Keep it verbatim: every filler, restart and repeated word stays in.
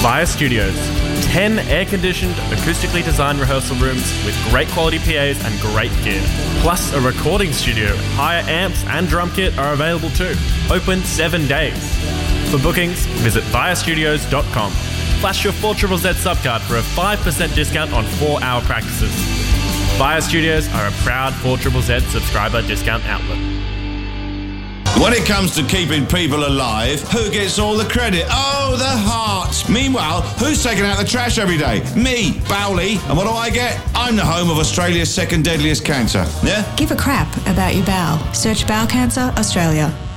Via Studios. ten air-conditioned, acoustically designed rehearsal rooms with great quality P As and great gear. Plus a recording studio. Higher amps and drum kit are available too. Open seven days. For bookings, visit via studios dot com. Flash your four Z Z Z subcard for a five percent discount on four-hour practices. Via Studios are a proud four Z Z Z subscriber discount outlet. When it comes to keeping people alive, who gets all the credit? Oh, the hearts. Meanwhile, who's taking out the trash every day? Me, Bowley. And what do I get? I'm the home of Australia's second deadliest cancer. Yeah? Give a crap about your bowel. Search Bowel Cancer Australia.